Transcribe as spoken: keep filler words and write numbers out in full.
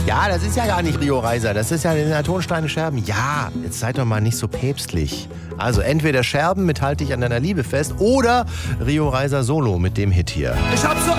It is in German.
Ja, das ist ja gar nicht Rio Reiser. Das ist ja den Tonsteine Scherben. Ja, jetzt seid doch mal nicht so päpstlich. Also entweder Scherben mit Halt dich an deiner Liebe fest oder Rio Reiser Solo mit dem Hit hier. Ich hab so